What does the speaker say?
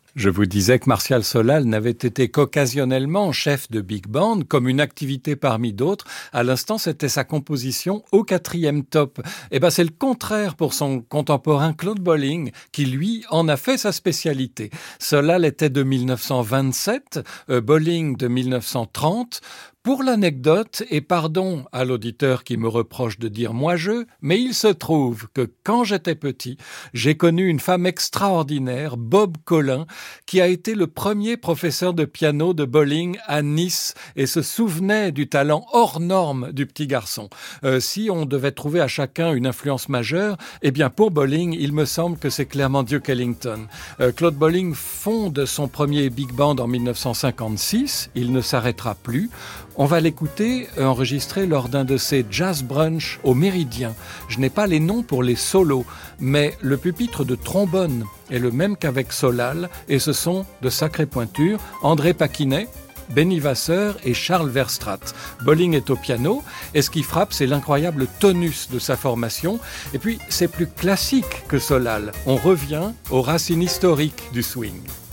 Je vous disais que Martial Solal n'avait été qu'occasionnellement chef de big band, comme une activité parmi d'autres. À l'instant, c'était sa composition au 4e top. C'est le contraire pour son contemporain Claude Bolling, qui lui en a fait sa spécialité. Solal était de 1927, Bolling de 1930. Pour l'anecdote, et pardon à l'auditeur qui me reproche de dire moi je, mais il se trouve que quand j'étais petit, j'ai connu une femme extraordinaire, Bob Collin, qui a été le premier professeur de piano de Bolling à Nice et se souvenait du talent hors norme du petit garçon. Si on devait trouver à chacun une influence majeure, pour Bolling, il me semble que c'est clairement Duke Ellington. Claude Bolling fonde son premier big band en 1956, il ne s'arrêtera plus. On va l'écouter enregistré lors d'un de ces jazz brunch au Méridien. Je n'ai pas les noms pour les solos, mais le pupitre de trombone est le même qu'avec Solal, et ce sont de sacrées pointures. André Paquinet, Benny Vasseur et Charles Verstraete. Bolling est au piano, et ce qui frappe, c'est l'incroyable tonus de sa formation. Et puis, c'est plus classique que Solal. On revient aux racines historiques du swing.